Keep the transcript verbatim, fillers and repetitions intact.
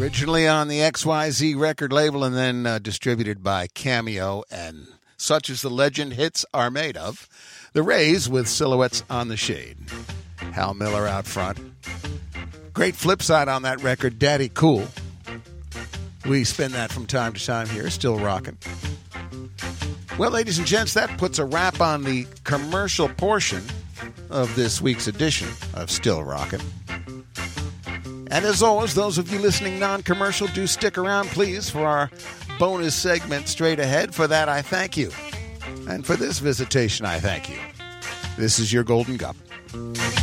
Originally on the X Y Z record label and then uh, distributed by Cameo, and such as the legend hits are made of. The Rays with Silhouettes on the Shade. Hal Miller out front. Great flip side on that record, Daddy Cool. We spin that from time to time here, still rocking. Well, ladies and gents, that puts a wrap on the commercial portion of this week's edition of Still Rockin'. And as always, those of you listening non-commercial, do stick around, please, for our bonus segment straight ahead. For that, I thank you. And for this visitation, I thank you. This is your Golden Gup.